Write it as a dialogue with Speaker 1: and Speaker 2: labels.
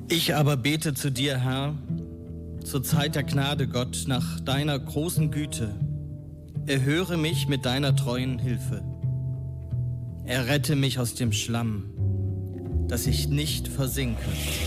Speaker 1: Ich aber bete zu dir, Herr, zur Zeit der Gnade, Gott, nach deiner großen Güte. Erhöre mich mit deiner treuen Hilfe. Errette mich aus dem Schlamm, dass ich nicht versinke.